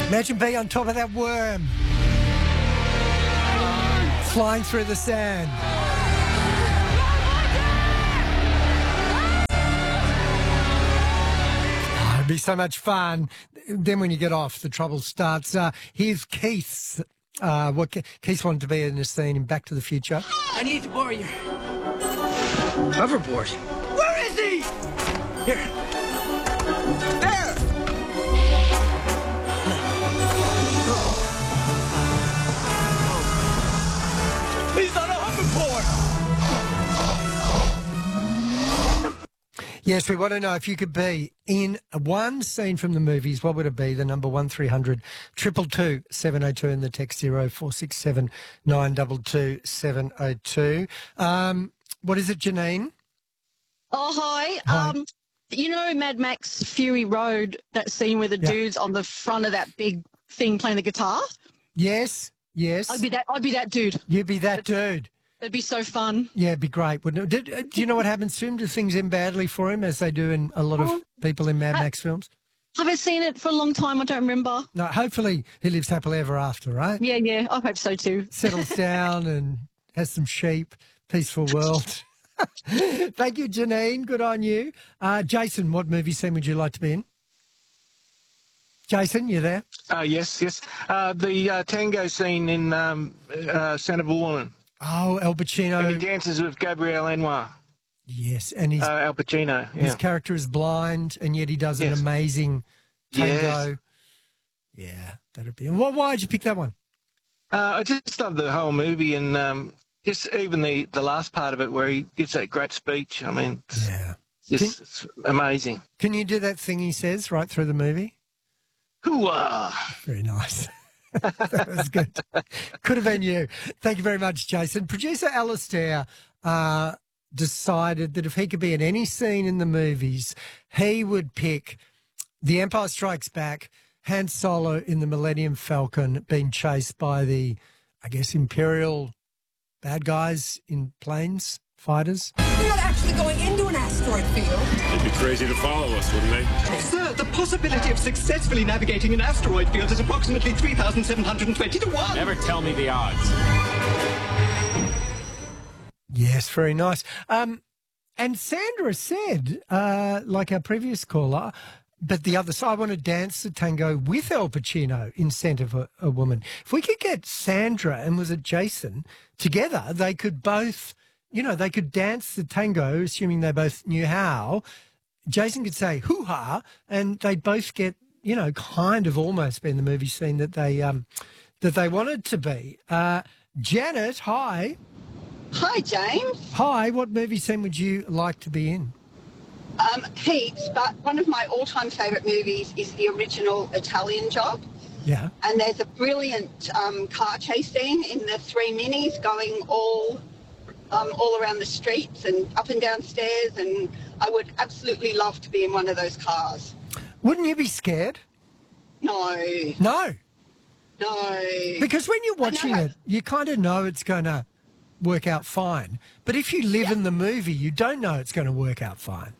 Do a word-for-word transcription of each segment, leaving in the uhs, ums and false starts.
Imagine being on top of that worm. Flying through the sand. Oh, it'd be so much fun. Then when you get off, the trouble starts. Uh, here's Keith. Uh, what Keith wanted to be in this scene in Back to the Future. I need to borrow your hoverboard. Where is he? Here. There! He's on a hoverboard! Yes, we want to know if you could be in one scene from the movies, what would it be? The number one three hundred two two two seven oh two and the text zero four six seven nine two two seven oh two. Um, what is it, Janine? Oh, hi. Hi. Um, you know Mad Max Fury Road, that scene where the Yeah. dude's on the front of that big thing playing the guitar? Yes, yes. I'd be that. I'd be that dude. You'd be that dude. That'd be so fun. Yeah, it'd be great, wouldn't it? Did, uh, do you know what happens to him? Do things end badly for him, as they do in a lot of Oh, people in Mad uh, Max films? Haven't seen it for a long time. I don't remember. No, hopefully he lives happily ever after, right? Yeah, yeah. I hope so too. Settles down and has some sheep, peaceful world. Thank you, Janine. Good on you. Uh, Jason, what movie scene would you like to be in? Jason, you there? Uh, yes, yes. Uh, the uh, tango scene in um, uh, Santa Woman. Oh, Al And he Pacino. dances with Gabrielle Anwar. Yes, and his, Uh, Al Pacino, his yeah. character is blind, and yet he does an Yes. amazing tango. Yes. Yeah, that'd be. Why, why did you pick that one? Uh, I just love the whole movie and um, just even the, the last part of it where he gives that great speech. I mean, it's, Yeah. just, it's amazing. Can you do that thing he says right through the movie? Hooah! Very nice. That was good. Could have been you. Thank you very much, Jason. Producer Alistair uh, decided that if he could be in any scene in the movies, he would pick The Empire Strikes Back, Han Solo in the Millennium Falcon being chased by the, I guess, Imperial bad guys in planes, fighters. We're not actually going into an asteroid field. They'd be crazy to follow us, wouldn't they? Sir, the possibility of successfully navigating an asteroid field is approximately three thousand seven hundred twenty to one. Never tell me the odds. Yes, very nice. Um, and Sandra said, uh, like our previous caller, but the other side, I want to dance the tango with Al Pacino in Scent of a, a Woman. If we could get Sandra and was it Jason together, they could both, you know, they could dance the tango, assuming they both knew how. Jason could say hoo-ha, and they'd both get, you know, kind of almost be in the movie scene that they um, that they wanted to be. Uh, Janet, hi. Hi, James. Hi, what movie scene would you like to be in? Um, heaps, but one of my all-time favourite movies is the original Italian Job. Yeah. And there's a brilliant um, car chase scene in the three minis going all um, all around the streets and up and down stairs, and I would absolutely love to be in one of those cars. Wouldn't you be scared? No, No, no. because when you're watching know. it, you kind of know it's going to work out fine. But if you live in the movie, you don't know it's going to work out fine.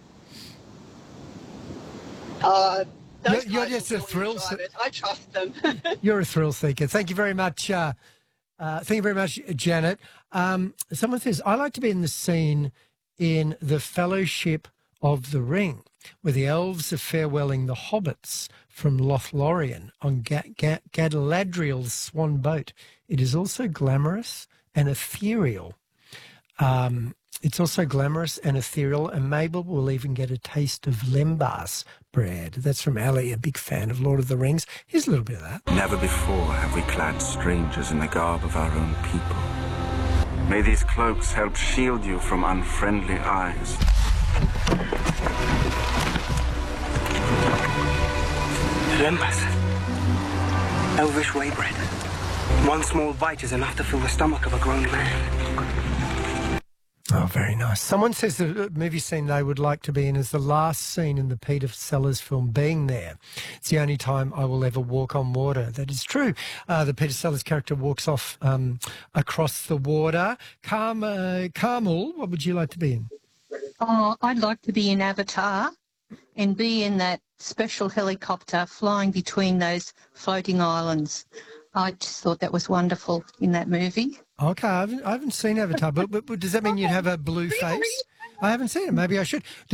Uh, those You're- you're guys just will a thrill drive se- it. I trust them. You're a thrill seeker. Thank you very much. Uh, uh, thank you very much, Janet. Um, someone says, I like to be in the scene in the Fellowship of the Ring, where the elves are farewelling the hobbits from Lothlorien on Ga- Ga- Galadriel's swan boat. It is also glamorous and ethereal. Um, it's also glamorous and ethereal, and Mabel will even get a taste of lembas bread. That's from Ali, a big fan of Lord of the Rings. Here's a little bit of that. Never before have we clad strangers in the garb of our own people. May these cloaks help shield you from unfriendly eyes. Lembas. Elvish whey bread. One small bite is enough to fill the stomach of a grown man. Oh, very nice. Someone says the movie scene they would like to be in is the last scene in the Peter Sellers film, Being There. It's the only time I will ever walk on water. That is true. Uh, the Peter Sellers character walks off um, across the water. Carm, uh, Carmel, what would you like to be in? Oh, I'd like to be in Avatar. and be in that special helicopter flying between those floating islands. I just thought that was wonderful in that movie. Okay, I haven't, I haven't seen Avatar, but, but, but does that mean you'd have a blue face? I haven't seen it. Maybe I should.